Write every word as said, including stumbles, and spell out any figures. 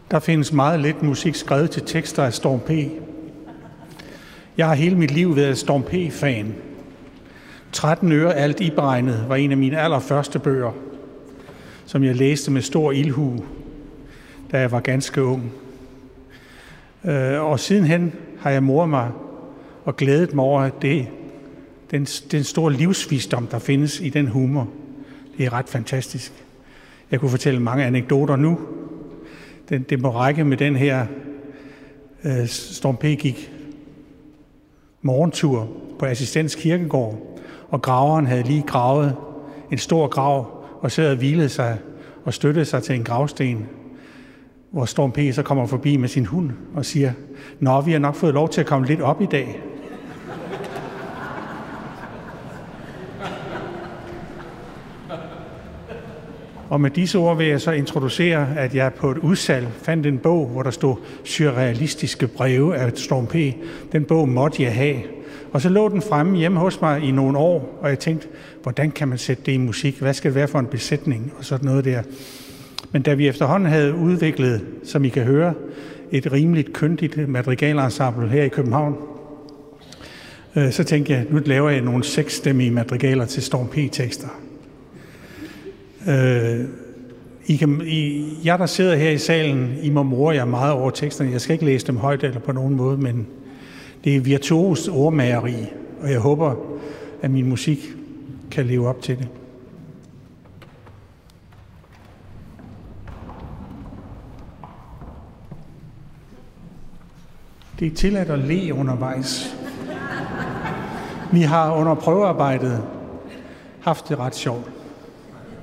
Der findes meget lidt musik skrevet til tekster af Storm P. Jeg har hele mit liv været Storm P-fan. tretten øre alt iberegnet var en af mine allerførste bøger, som jeg læste med stor ildhu, da jeg var ganske ung. Og sidenhen har jeg moret mig og glædet mig over det, den, den store livsvisdom, der findes i den humor. Det er ret fantastisk. Jeg kunne fortælle mange anekdoter nu. Den, det må række med den her øh, Storm P gik morgentur på Assistens Kirkegård, og graveren havde lige gravet en stor grav og sad og hvilede sig og støttede sig til en gravsten, hvor Storm P så kommer forbi med sin hund og siger, nå, vi har nok fået lov til at komme lidt op i dag. Og med disse ord vil jeg så introducere, at jeg på et udsalg fandt en bog, hvor der stod surrealistiske breve af Storm P. Den bog måtte jeg have. Og så lå den fremme hjemme hos mig i nogle år, og jeg tænkte, hvordan kan man sætte det i musik? Hvad skal det være for en besætning? Og sådan noget der. Men da vi efterhånden havde udviklet, som I kan høre, et rimeligt kyndigt madrigalensemble her i København, så tænkte jeg, nu laver jeg nogle seksstemmige madrigaler til Storm P-tekster. I kan, I, jer, der sidder her i salen, I må more jer meget over teksterne. Jeg skal ikke læse dem højt eller på nogen måde, men det er virtuost ordmageri, og jeg håber, at min musik kan leve op til det. Det er tilladt at le undervejs. Vi har under prøvearbejdet haft det ret sjovt.